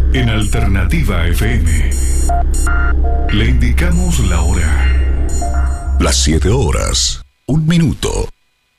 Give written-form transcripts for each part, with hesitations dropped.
En Alternativa FM le indicamos la hora. Las 7 horas, 1 minuto.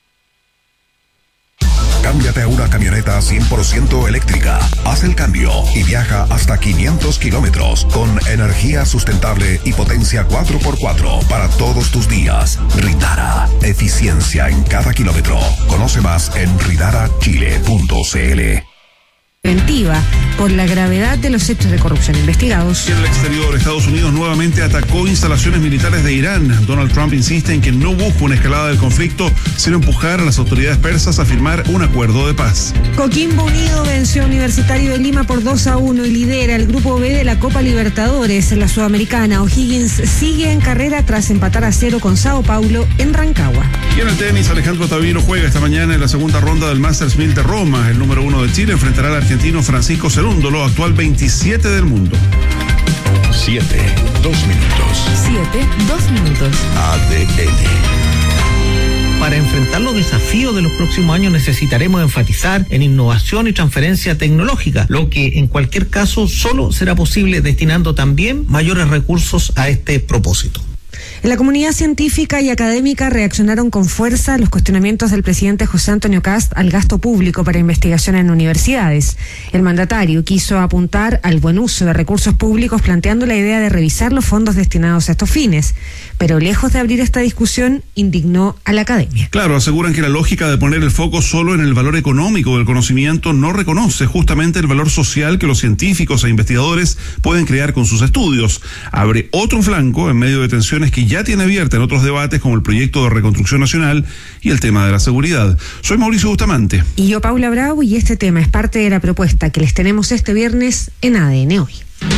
Cámbiate a una camioneta 100% eléctrica. Haz el cambio y viaja hasta 500 kilómetros con energía sustentable y potencia 4x4 para todos tus días. Ridara, eficiencia en cada kilómetro. Conoce más en ridarachile.cl. Preventiva por la gravedad de los hechos de corrupción investigados. En el exterior, Estados Unidos nuevamente atacó instalaciones militares de Irán. Donald Trump insiste en que no busca una escalada del conflicto, sino empujar a las autoridades persas a firmar un acuerdo de paz. Coquimbo Unido venció a Universitario de Lima por 2-1 y lidera el grupo B de la Copa Libertadores en la Sudamericana. O'Higgins sigue en carrera tras empatar a 0 con Sao Paulo en Rancagua. Y en el tenis, Alejandro Tavino juega esta mañana en la segunda ronda del Masters 1000 de Roma. El número 1 de Chile enfrentará al argentino Francisco Cerúndolo, actual 27 del mundo. 7, 2 minutos. 7, 2 minutos. ADN. Para enfrentar los desafíos de los próximos años necesitaremos enfatizar en innovación y transferencia tecnológica, lo que en cualquier caso solo será posible destinando también mayores recursos a este propósito. En la comunidad científica y académica reaccionaron con fuerza a los cuestionamientos del presidente José Antonio Kast al gasto público para investigación en universidades. El mandatario quiso apuntar al buen uso de recursos públicos, planteando la idea de revisar los fondos destinados a estos fines. Pero lejos de abrir esta discusión, indignó a la academia. Claro, aseguran que la lógica de poner el foco solo en el valor económico del conocimiento no reconoce justamente el valor social que los científicos e investigadores pueden crear con sus estudios. Abre otro flanco en medio de tensiones que ya tiene abierta en otros debates como el proyecto de reconstrucción nacional y el tema de la seguridad. Soy Mauricio Bustamante. Y yo, Paula Bravo, y este tema es parte de la propuesta que les tenemos este viernes en ADN Hoy.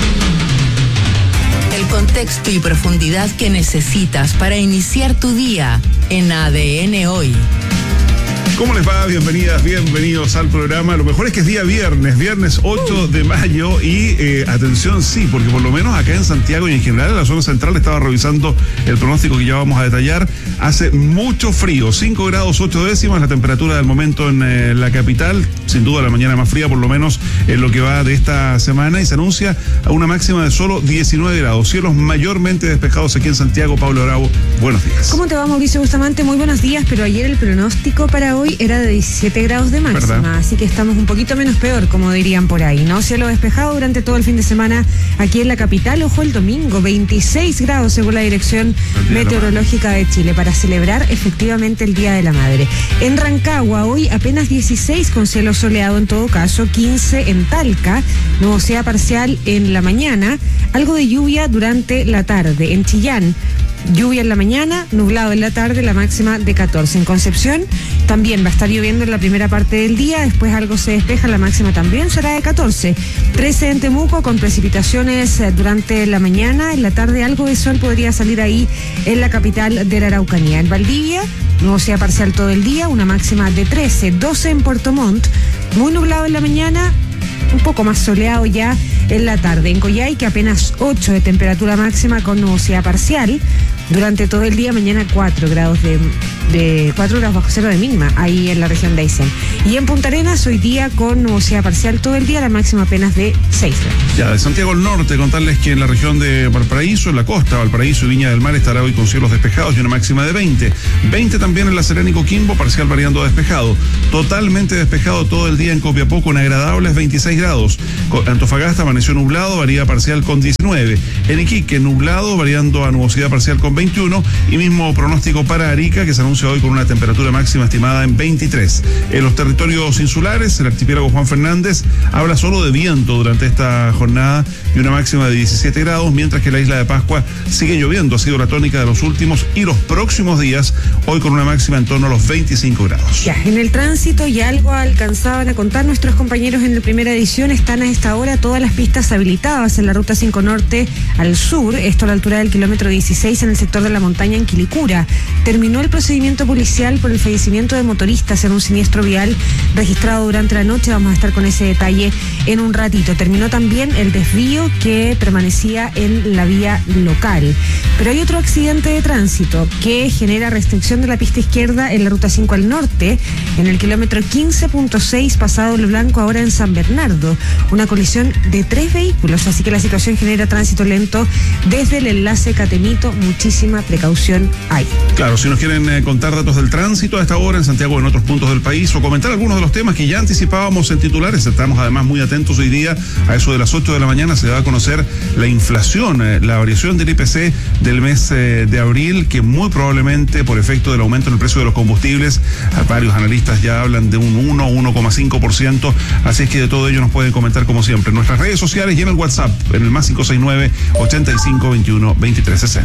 El contexto y profundidad que necesitas para iniciar tu día en ADN Hoy. ¿Cómo les va? Bienvenidas, bienvenidos al programa. Lo mejor es que es día viernes 8 de mayo y atención, sí, porque por lo menos acá en Santiago y en general en la zona central estaba revisando el pronóstico que ya vamos a detallar. Hace mucho frío, 5 grados 8 décimas la temperatura del momento en la capital, sin duda la mañana más fría por lo menos en lo que va de esta semana, y se anuncia a una máxima de solo 19 grados. Cielos mayormente despejados aquí en Santiago. Pablo Bravo, buenos días. ¿Cómo te va, Mauricio Bustamante? Muy buenos días, pero ayer el pronóstico para hoy era de 17 grados de máxima, ¿verdad? Así que estamos un poquito menos peor, como dirían por ahí, ¿no? Cielo despejado durante todo el fin de semana aquí en la capital. Ojo, el domingo, 26 grados según la Dirección Meteorológica de Chile, para celebrar efectivamente el Día de la Madre. En Rancagua, hoy apenas 16 con cielo soleado en todo caso, 15 en Talca, nubosidad parcial en la mañana, algo de lluvia durante la tarde. En Chillán, lluvia en la mañana, nublado en la tarde, la máxima de 14. En Concepción también va a estar lloviendo en la primera parte del día, después algo se despeja, la máxima también será de 14. 13 en Temuco con precipitaciones durante la mañana, en la tarde algo de sol podría salir ahí en la capital de la Araucanía. En Valdivia, nubosidad parcial todo el día, una máxima de 13. 12 en Puerto Montt, muy nublado en la mañana, un poco más soleado ya en la tarde. En Coyhaique apenas 8 de temperatura máxima con nubosidad parcial durante todo el día. Mañana 4 grados bajo cero de mínima ahí en la región de Aysén. Y en Punta Arenas hoy día con nubosidad parcial todo el día, la máxima apenas de 6 grados. Ya, de Santiago al norte, contarles que en la región de Valparaíso, en la costa, Valparaíso y Viña del Mar estará hoy con cielos despejados y una máxima de 20. 20 también en La Serena y Coquimbo, parcial variando a despejado. Totalmente despejado todo el día en Copiapó con agradables 26 grados. Antofagasta amaneció nublado, varía parcial con 19. En Iquique, nublado, variando a nubosidad parcial con 21. Y mismo pronóstico para Arica, que se anuncia hoy con una temperatura máxima estimada en 23. En los territorios insulares, el archipiélago Juan Fernández habla solo de viento durante esta jornada y una máxima de 17 grados, mientras que la isla de Pascua sigue lloviendo. Ha sido la tónica de los últimos y los próximos días, hoy con una máxima en torno a los 25 grados. Ya, en el tránsito ya algo alcanzaban a contar nuestros compañeros en la primera edición. Están a esta hora todas las pistas habilitadas en la ruta 5 Norte al sur, esto a la altura del kilómetro 16 en el sector de La Montaña en Quilicura. Terminó el procedimiento policial por el fallecimiento de motoristas en un siniestro vial registrado durante la noche. Vamos a estar con ese detalle en un ratito. Terminó también el desvío que permanecía en la vía local. Pero hay otro accidente de tránsito que genera restricción de la pista izquierda en la ruta 5 al norte, en el kilómetro 15.6 pasado Lo Blanco, ahora en San Bernardo. Una colisión de 3 vehículos, así que la situación genera tránsito lento desde el enlace Catemito. Muchísima precaución ahí. Claro, si nos quieren contar datos del tránsito a esta hora en Santiago o en otros puntos del país, o comentar algunos de los temas que ya anticipábamos en titulares, estamos además muy atentos hoy día. A eso de las 8 de la mañana se va a conocer la inflación, la variación del IPC del mes de abril, que muy probablemente por efecto del aumento en el precio de los combustibles, varios analistas ya hablan de un 1,5%, así es que de todo ello nos pueden comentar como siempre en nuestras redes sociales y en el WhatsApp, en el más 569-8521-2360.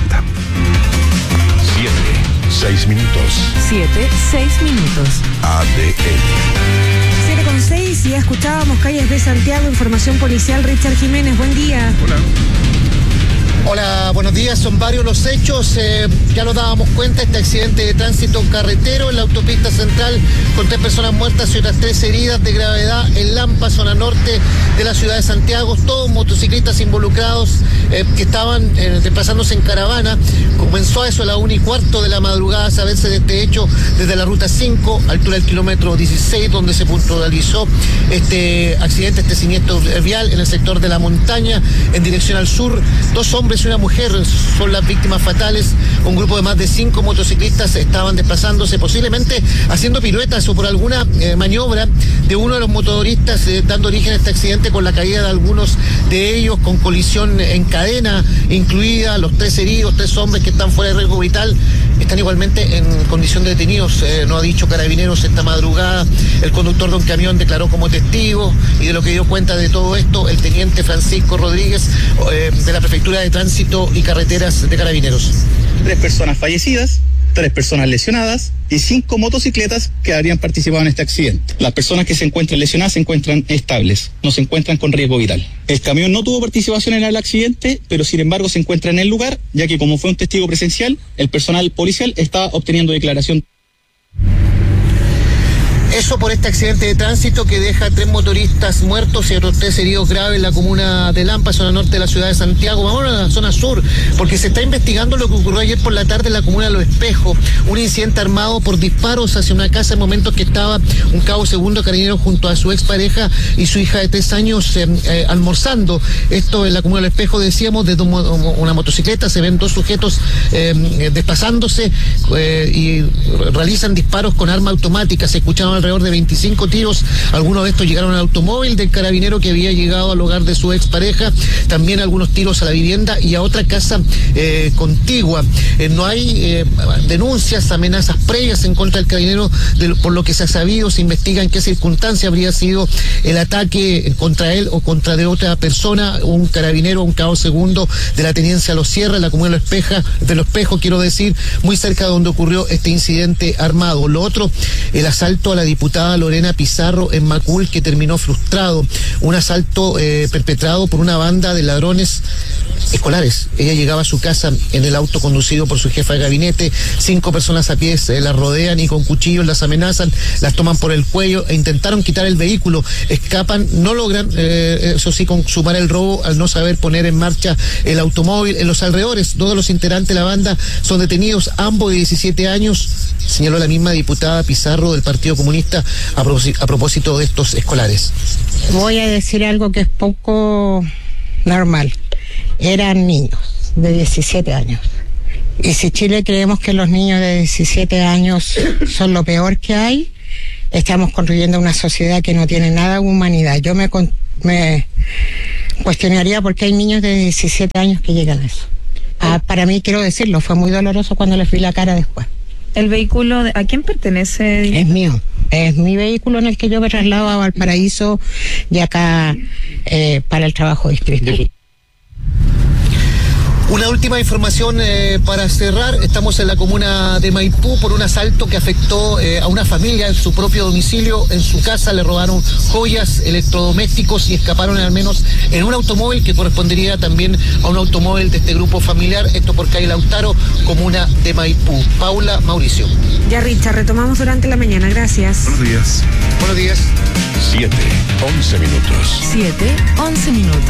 6 minutos. 6 minutos. ADN. 7:06, y ya escuchábamos Calles de Santiago, información policial. Richard Jiménez, buen día. Hola. Hola, buenos días. Son varios los hechos. Ya nos dábamos cuenta, este accidente de tránsito carretero en la autopista central con 3 personas muertas y otras 3 heridas de gravedad en Lampa, zona norte de la ciudad de Santiago. Todos motociclistas involucrados que estaban desplazándose en caravana. Comenzó a eso a la 1:15 de la madrugada a saberse de este hecho desde la ruta 5, altura del kilómetro 16, donde se puntualizó este accidente, este siniestro vial en el sector de La Montaña, en dirección al sur. 2 hombres y una mujer son las víctimas fatales. Un grupo de más de 5 motociclistas estaban desplazándose, posiblemente haciendo piruetas o por alguna maniobra de uno de los motoristas, dando origen a este accidente con la caída de algunos de ellos, con colisión en cadena incluida. Los 3 heridos, 3 hombres que están fuera de riesgo vital, están igualmente en condición de detenidos. No ha dicho Carabineros esta madrugada. El conductor de un camión declaró como testigo, y de lo que dio cuenta de todo esto el teniente Francisco Rodríguez de la Prefectura de Tránsito y Carreteras de Carabineros. 3 personas fallecidas, 3 personas lesionadas y 5 motocicletas que habrían participado en este accidente. Las personas que se encuentran lesionadas se encuentran estables, no se encuentran con riesgo vital. El camión no tuvo participación en el accidente, pero sin embargo se encuentra en el lugar, ya que como fue un testigo presencial, el personal policial está obteniendo declaración. Eso por este accidente de tránsito que deja 3 motoristas muertos y otros 3 heridos graves en la comuna de Lampa, zona norte de la ciudad de Santiago. Vamos a la zona sur, porque se está investigando lo que ocurrió ayer por la tarde en la comuna de Los Espejos, un incidente armado por disparos hacia una casa en momentos que estaba un cabo segundo carabinero junto a su expareja y su hija de 3 años almorzando. Esto en la comuna de Los Espejos, decíamos, desde una motocicleta se ven 2 sujetos desplazándose y realizan disparos con arma automática. Se escucharon alrededor de 25 tiros. Algunos de estos llegaron al automóvil del carabinero que había llegado al hogar de su expareja. También algunos tiros a la vivienda y a otra casa contigua. No hay denuncias, amenazas previas en contra del carabinero, por lo que se ha sabido. Se investiga en qué circunstancia habría sido el ataque contra él o contra de otra persona, un carabinero, un cabo segundo de la tenencia Los Sierra, en la comuna de Los Espejos, quiero decir, muy cerca de donde ocurrió este incidente armado. Lo otro, el asalto a la diputada Lorena Pizarro en Macul, que terminó frustrado. Un asalto perpetrado por una banda de ladrones escolares. Ella llegaba a su casa en el auto conducido por su jefa de gabinete. 5 personas a pie la rodean y con cuchillos las amenazan, las toman por el cuello e intentaron quitar el vehículo. Escapan, no logran, eso sí, consumar el robo al no saber poner en marcha el automóvil. En los alrededores, 2 de los integrantes de la banda son detenidos, ambos de 17 años, señaló la misma diputada Pizarro del Partido Comunista a propósito de estos escolares. Voy a decir algo que es poco normal. Eran niños de 17 años. Y si Chile creemos que los niños de 17 años son lo peor que hay, estamos construyendo una sociedad que no tiene nada de humanidad. Yo me cuestionaría por qué hay niños de 17 años que llegan a eso. Para mí, quiero decirlo, fue muy doloroso cuando les vi la cara después. ¿El vehículo a quién pertenece? Es mío. Es mi vehículo en el que yo me traslado a Valparaíso y acá para el trabajo distrital. Una última información para cerrar. Estamos en la comuna de Maipú por un asalto que afectó a una familia en su propio domicilio. En su casa le robaron joyas, electrodomésticos y escaparon al menos en un automóvil que correspondería también a un automóvil de este grupo familiar. Esto por calle Lautaro, comuna de Maipú. Paula, Mauricio. Ya, Richard, retomamos durante la mañana. Gracias. Buenos días. Buenos días. 7:11 minutos. 7:11 minutos.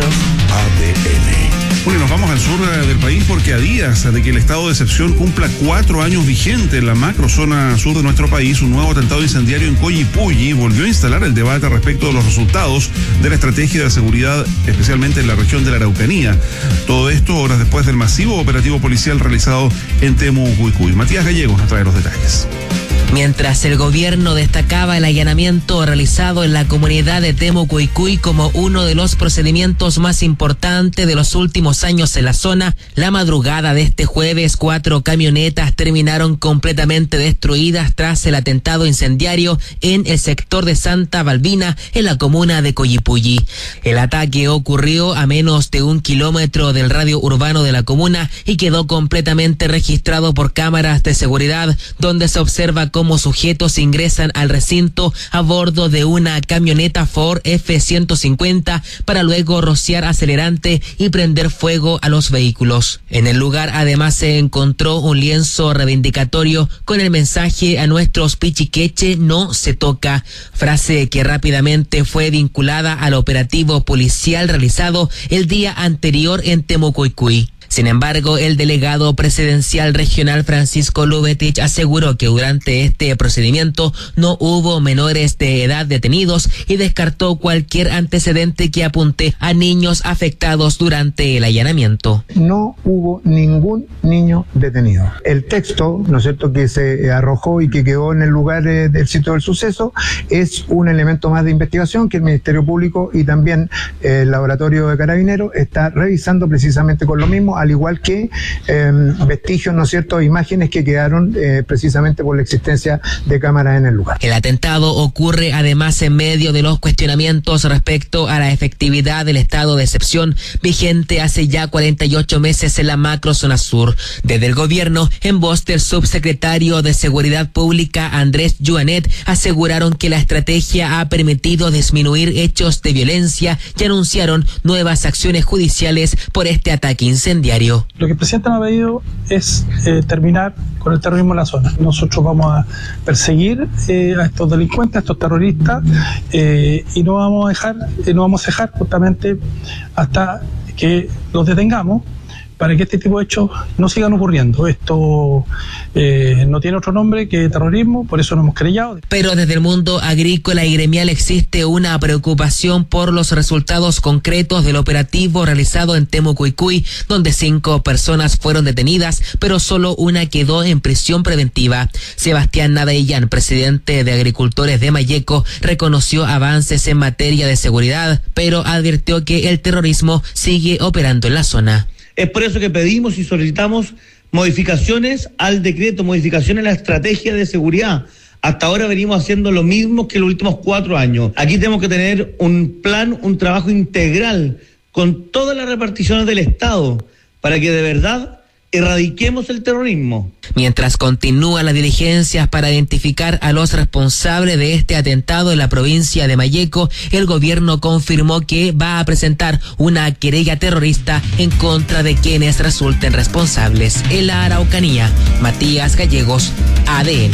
ADN. Bueno, y nos vamos al sur del país porque a días de que el estado de excepción cumpla 4 años vigente en la macrozona sur de nuestro país, un nuevo atentado incendiario en Coyipulli volvió a instalar el debate respecto de los resultados de la estrategia de seguridad, especialmente en la región de la Araucanía. Todo esto horas después del masivo operativo policial realizado en Temucuicui. Matías Gallegos nos trae los detalles. Mientras el gobierno destacaba el allanamiento realizado en la comunidad de Temucuicui como uno de los procedimientos más importantes de los últimos años en la zona, la madrugada de este jueves 4 camionetas terminaron completamente destruidas tras el atentado incendiario en el sector de Santa Balbina, en la comuna de Coyipulli. El ataque ocurrió a menos de 1 kilómetro del radio urbano de la comuna y quedó completamente registrado por cámaras de seguridad, donde se observa cómo sujetos ingresan al recinto a bordo de una camioneta Ford F-150 para luego rociar acelerante y prender fuego a los vehículos. En el lugar además se encontró un lienzo reivindicatorio con el mensaje "a nuestros pichiqueche no se toca", frase que rápidamente fue vinculada al operativo policial realizado el día anterior en Temucuicui. Sin embargo, el delegado presidencial regional Francisco Lubetich aseguró que durante este procedimiento no hubo menores de edad detenidos y descartó cualquier antecedente que apunte a niños afectados durante el allanamiento. No hubo ningún niño detenido. El texto, ¿no es cierto?, que se arrojó y que quedó en el lugar del sitio del suceso es un elemento más de investigación que el Ministerio Público y también el Laboratorio de Carabineros está revisando precisamente con lo mismo, al igual que vestigios, ¿no es cierto?, imágenes que quedaron precisamente por la existencia de cámaras en el lugar. El atentado ocurre además en medio de los cuestionamientos respecto a la efectividad del estado de excepción vigente hace ya 48 meses en la macrozona sur. Desde el gobierno, en voz del subsecretario de Seguridad Pública Andrés Yuanet, aseguraron que la estrategia ha permitido disminuir hechos de violencia y anunciaron nuevas acciones judiciales por este ataque incendiario. Lo que el presidente me ha pedido es terminar con el terrorismo en la zona. Nosotros vamos a perseguir a estos delincuentes, a estos terroristas, y no vamos a dejar justamente hasta que los detengamos, para que este tipo de hechos no sigan ocurriendo. Esto no tiene otro nombre que terrorismo, por eso no hemos querellado. Pero desde el mundo agrícola y gremial existe una preocupación por los resultados concretos del operativo realizado en Temucuicui, donde 5 personas fueron detenidas, pero solo una quedó en prisión preventiva. Sebastián Nadellán, presidente de Agricultores de Mayeco, reconoció avances en materia de seguridad, pero advirtió que el terrorismo sigue operando en la zona. Es por eso que pedimos y solicitamos modificaciones al decreto, modificaciones a la estrategia de seguridad. Hasta ahora venimos haciendo lo mismo que los últimos 4 años. Aquí tenemos que tener un plan, un trabajo integral con todas las reparticiones del Estado para que de verdad erradiquemos el terrorismo. Mientras continúan las diligencias para identificar a los responsables de este atentado en la provincia de Mayeco, el gobierno confirmó que va a presentar una querella terrorista en contra de quienes resulten responsables. En la Araucanía, Matías Gallegos, ADN.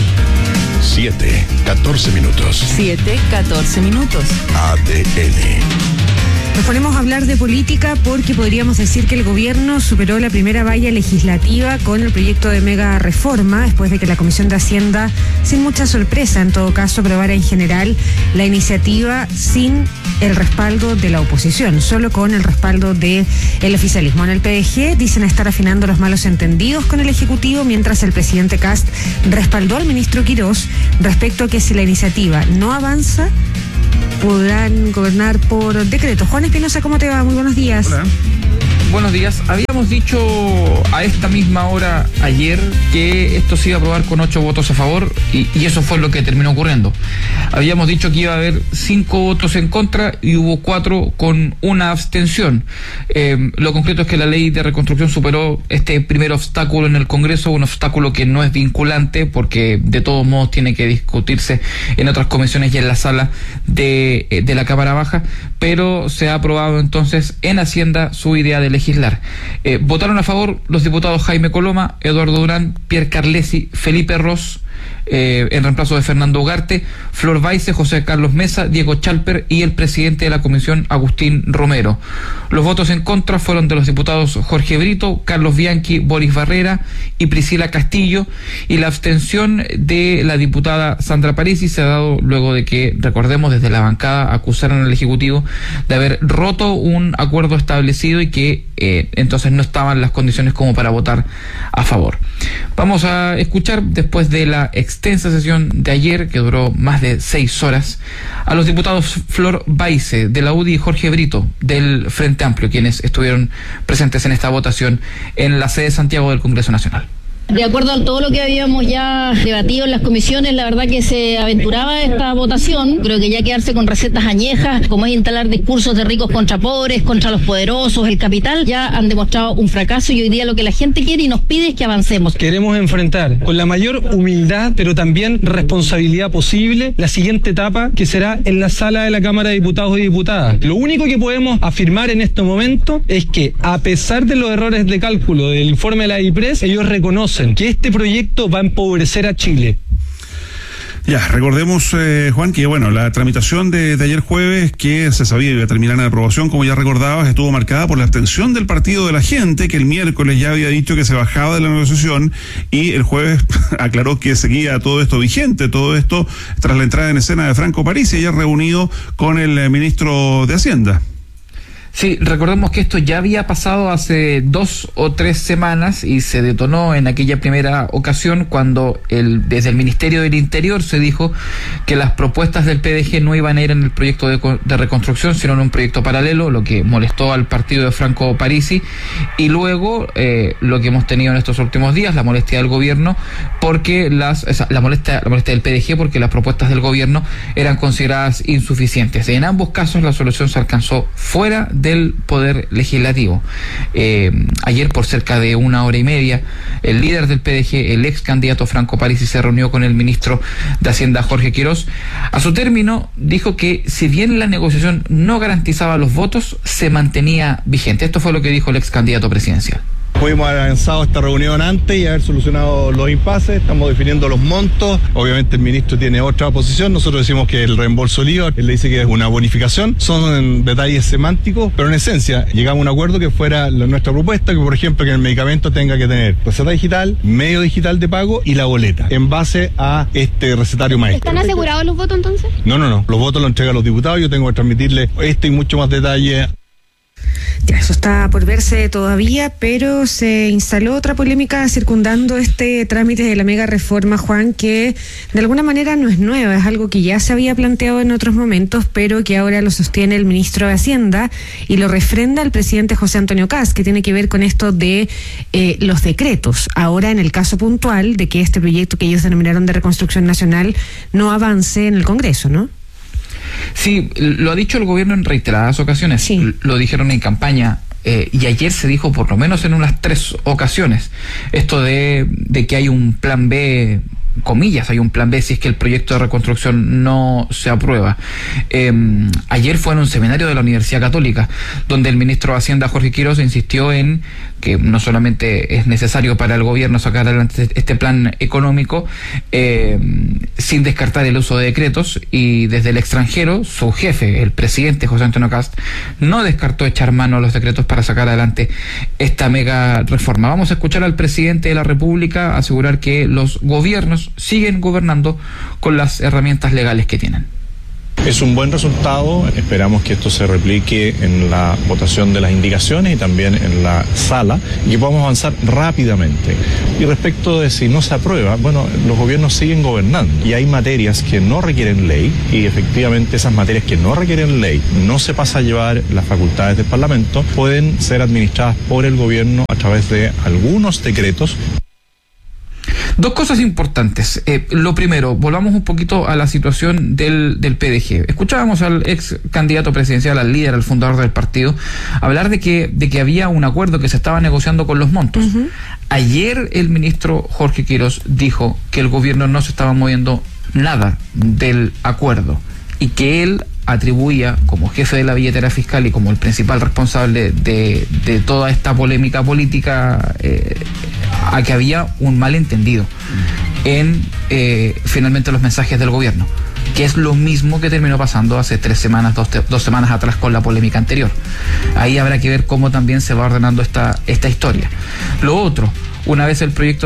7:14 minutos. 7:14 minutos. ADN. Nos ponemos a hablar de política porque podríamos decir que el gobierno superó la primera valla legislativa con el proyecto de mega reforma, después de que la Comisión de Hacienda, sin mucha sorpresa en todo caso, aprobara en general la iniciativa sin el respaldo de la oposición, solo con el respaldo del oficialismo. En el PDG dicen estar afinando los malos entendidos con el Ejecutivo, mientras el presidente Kast respaldó al ministro Quirós respecto a que si la iniciativa no avanza, podrán gobernar por decreto. Juan Espinosa, ¿cómo te va? Muy buenos días. Hola. Buenos días. Habíamos dicho a esta misma hora ayer que esto se iba a aprobar con 8 votos a favor y eso fue lo que terminó ocurriendo. Habíamos dicho que iba a haber 5 votos en contra y hubo 4 con una abstención. Lo concreto es que la ley de reconstrucción superó este primer obstáculo en el Congreso, un obstáculo que no es vinculante porque de todos modos tiene que discutirse en otras comisiones y en la sala de la Cámara Baja, pero se ha aprobado entonces en Hacienda su idea de legislar. Votaron a favor los diputados Jaime Coloma, Eduardo Durán, Pierre Carlesi, Felipe Ros, en reemplazo de Fernando Ugarte, Flor Baice, José Carlos Mesa, Diego Chalper y el presidente de la comisión, Agustín Romero. Los votos en contra fueron de los diputados Jorge Brito, Carlos Bianchi, Boris Barrera y Priscila Castillo, y la abstención de la diputada Sandra Parisi se ha dado luego de que, recordemos, desde la bancada acusaron al Ejecutivo de haber roto un acuerdo establecido y que entonces no estaban las condiciones como para votar a favor. Vamos a escuchar, después de la extensa sesión de ayer, que duró más de 6 horas, a los diputados Flor Baice de la UDI y Jorge Brito del Frente Amplio, quienes estuvieron presentes en esta votación en la sede de Santiago del Congreso Nacional. De acuerdo a todo lo que habíamos ya debatido en las comisiones, la verdad que se aventuraba esta votación. Creo que ya quedarse con recetas añejas, como es instalar discursos de ricos contra pobres, contra los poderosos, el capital, ya han demostrado un fracaso y hoy día lo que la gente quiere y nos pide es que avancemos. Queremos enfrentar con la mayor humildad, pero también responsabilidad posible, la siguiente etapa, que será en la sala de la Cámara de Diputados y Diputadas. Lo único que podemos afirmar en este momento es que, a pesar de los errores de cálculo del informe de la IPRES, ellos reconocen que este proyecto va a empobrecer a Chile. Ya, recordemos, Juan, que bueno, la tramitación de ayer jueves, que se sabía iba a terminar en aprobación, como ya recordabas, estuvo marcada por la abstención del Partido de la Gente, que el miércoles ya había dicho que se bajaba de la negociación, y el jueves aclaró que seguía todo esto vigente, todo esto tras la entrada en escena de Franco Parisi, ya reunido con el ministro de Hacienda. Sí, recordemos que esto ya había pasado hace 2 o 3 semanas y se detonó en aquella primera ocasión cuando desde el Ministerio del Interior se dijo que las propuestas del PDG no iban a ir en el proyecto de reconstrucción, sino en un proyecto paralelo, lo que molestó al partido de Franco Parisi, y luego lo que hemos tenido en estos últimos días, la molestia del gobierno, porque la molestia del PDG porque las propuestas del gobierno eran consideradas insuficientes. En ambos casos la solución se alcanzó fuera del Poder Legislativo. Ayer, por cerca de 1 hora y media, el líder del PDG, el ex candidato Franco Parisi, se reunió con el ministro de Hacienda, Jorge Quirós. A su término, dijo que si bien la negociación no garantizaba los votos, se mantenía vigente. Esto fue lo que dijo el ex candidato presidencial. Pudimos haber avanzado esta reunión antes y haber solucionado los impases. Estamos definiendo los montos. Obviamente el ministro tiene otra posición. Nosotros decimos que el reembolso del IVA, él le dice que es una bonificación. Son detalles semánticos, pero en esencia llegamos a un acuerdo que fuera nuestra propuesta, que por ejemplo que el medicamento tenga que tener receta digital, medio digital de pago y la boleta, en base a este recetario maestro. ¿Están asegurados los votos entonces? No. Los votos los entregan los diputados. Yo tengo que transmitirle y mucho más detalle. Ya, eso está por verse todavía, pero se instaló otra polémica circundando este trámite de la mega reforma, Juan, que de alguna manera no es nueva, es algo que ya se había planteado en otros momentos, pero que ahora lo sostiene el ministro de Hacienda y lo refrenda el presidente José Antonio Kast, que tiene que ver con esto de los decretos. Ahora, en el caso puntual de que este proyecto que ellos denominaron de reconstrucción nacional no avance en el Congreso, ¿no? Sí, lo ha dicho el gobierno en reiteradas ocasiones, sí. Lo dijeron en campaña y ayer se dijo por lo menos en unas 3 ocasiones esto de que hay un plan B, comillas, hay un plan B si es que el proyecto de reconstrucción no se aprueba. Ayer fue en un seminario de la Universidad Católica donde el ministro de Hacienda, Jorge Quirós, insistió en que no solamente es necesario para el gobierno sacar adelante este plan económico sin descartar el uso de decretos, y desde el extranjero su jefe, el presidente José Antonio Kast, no descartó echar mano a los decretos para sacar adelante esta mega reforma. Vamos a escuchar al presidente de la República asegurar que los gobiernos siguen gobernando con las herramientas legales que tienen. Es un buen resultado, esperamos que esto se replique en la votación de las indicaciones y también en la sala y que podamos avanzar rápidamente. Y respecto de si no se aprueba, bueno, los gobiernos siguen gobernando y hay materias que no requieren ley y efectivamente esas materias que no requieren ley, no se pasa a llevar las facultades del Parlamento, pueden ser administradas por el gobierno a través de algunos decretos. Dos cosas importantes. Lo primero, volvamos un poquito a la situación del PDG. Escuchábamos al ex candidato presidencial, al líder, al fundador del partido, hablar de que había un acuerdo que se estaba negociando con los montos. Uh-huh. Ayer el ministro Jorge Quiroz dijo que el gobierno no se estaba moviendo nada del acuerdo y que él atribuía como jefe de la billetera fiscal y como el principal responsable de toda esta polémica política a que había un malentendido en finalmente los mensajes del gobierno, que es lo mismo que terminó pasando hace 3 semanas, dos semanas atrás con la polémica anterior. Ahí habrá que ver cómo también se va ordenando esta historia. Lo otro, una vez el proyecto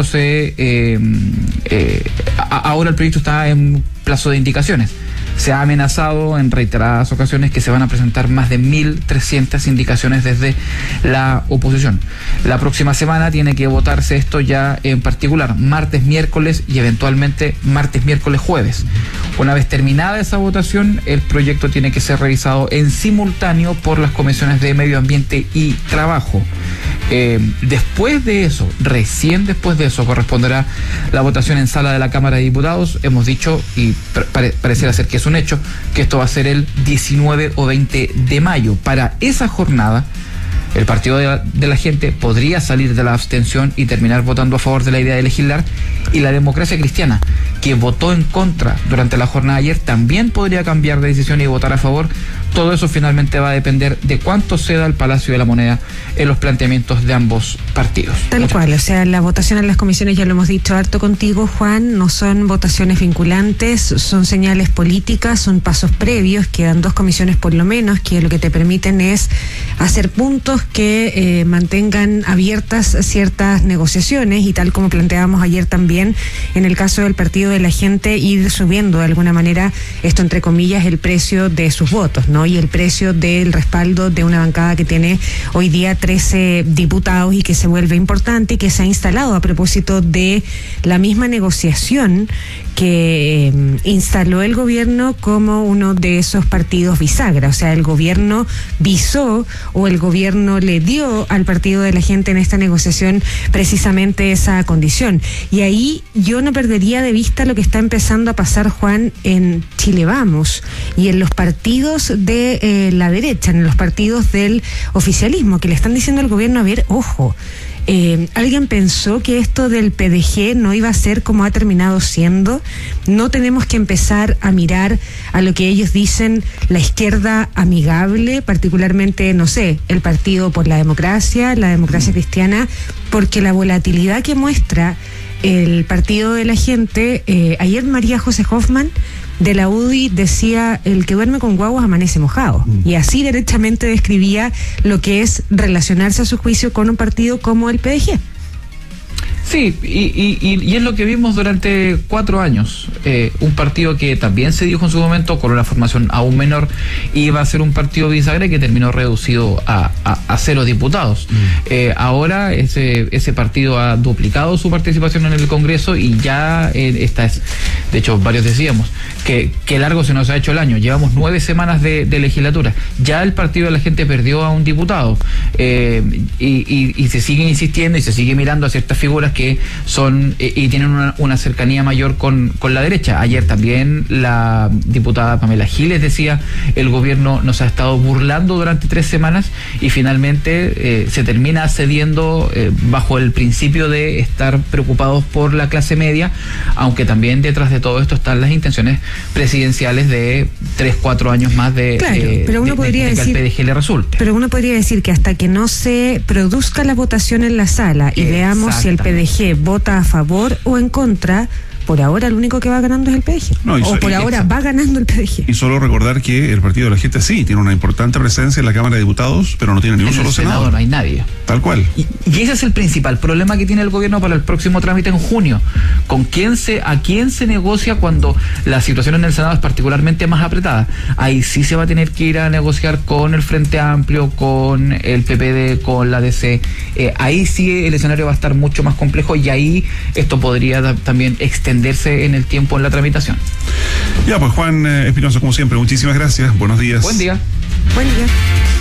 ahora el proyecto está en plazo de indicaciones. Se ha amenazado en reiteradas ocasiones que se van a presentar más de 1.300 indicaciones desde la oposición. La próxima semana tiene que votarse esto ya en particular, martes, miércoles y eventualmente martes, miércoles, jueves. Una vez terminada esa votación, el proyecto tiene que ser revisado en simultáneo por las comisiones de Medio Ambiente y Trabajo. Después de eso, recién después de eso, corresponderá la votación en sala de la Cámara de Diputados. Hemos dicho, y pareciera ser que es un hecho, que esto va a ser el 19 o 20 de mayo. Para esa jornada, el Partido de la Gente podría salir de la abstención y terminar votando a favor de la idea de legislar, y la Democracia Cristiana, que votó en contra durante la jornada de ayer, también podría cambiar de decisión y votar a favor. Todo eso finalmente va a depender de cuánto ceda el Palacio de la Moneda en los planteamientos de ambos partidos. Tal cual, o sea, la votación en las comisiones, ya lo hemos dicho harto contigo, Juan, no son votaciones vinculantes, son señales políticas, son pasos previos, quedan 2 comisiones por lo menos, que lo que te permiten es hacer puntos que mantengan abiertas ciertas negociaciones, y tal como planteábamos ayer también, en el caso del Partido de la Gente, ir subiendo de alguna manera, esto entre comillas, el precio de sus votos, ¿no? Y el precio del respaldo de una bancada que tiene hoy día 13 diputados y que se vuelve importante y que se ha instalado a propósito de la misma negociación que instaló el gobierno como uno de esos partidos bisagra. O sea, el gobierno visó, o el gobierno le dio al Partido de la Gente en esta negociación precisamente esa condición. Y ahí yo no perdería de vista lo que está empezando a pasar, Juan, en Chile Vamos y en los partidos de la derecha, en los partidos del oficialismo, que le están diciendo al gobierno, a ver, ojo, ¿alguien pensó que esto del PDG no iba a ser como ha terminado siendo? No tenemos que empezar a mirar a lo que ellos dicen la izquierda amigable, particularmente, no sé, el Partido por la Democracia Cristiana, porque la volatilidad que muestra el Partido de la Gente, ayer María José Hoffman de la UDI decía: el que duerme con guaguas amanece mojado. Y así derechamente describía lo que es relacionarse a su juicio con un partido como el PDG. Sí, y es lo que vimos durante 4 años. Un partido que también se dijo en su momento, con una formación aún menor, iba a ser un partido bisagra que terminó reducido a 0 diputados. Ahora ese partido ha duplicado su participación en el Congreso y ya esta es, de hecho varios decíamos, que largo se nos ha hecho el año. Llevamos 9 semanas de legislatura. Ya el Partido de la Gente perdió a un diputado y se sigue insistiendo y se sigue mirando a ciertas figuras que son y tienen una cercanía mayor con la derecha. Ayer también la diputada Pamela Giles decía: el gobierno nos ha estado burlando durante 3 semanas, y finalmente se termina cediendo bajo el principio de estar preocupados por la clase media, aunque también detrás de todo esto están las intenciones presidenciales de 3-4 años más de, claro, pero uno podría decir, que al PDG le resulte. Pero uno podría decir que hasta que no se produzca la votación en la sala y veamos si el PDG vota a favor o en contra, por ahora el único que va ganando es el PDG. Ahora va ganando el PDG. Y solo recordar que el Partido de la Gente sí tiene una importante presencia en la Cámara de Diputados, pero no tiene ni un solo senador. No hay nadie. Tal cual. Y ese es el principal problema que tiene el gobierno para el próximo trámite en junio. ¿A quién se negocia cuando la situación en el Senado es particularmente más apretada? Ahí sí se va a tener que ir a negociar con el Frente Amplio, con el PPD, con la DC. Ahí sí el escenario va a estar mucho más complejo y ahí esto podría también extenderse en el tiempo en la tramitación. Ya, pues Juan Espinosa, como siempre, muchísimas gracias. Buenos días. Buen día. Buen día.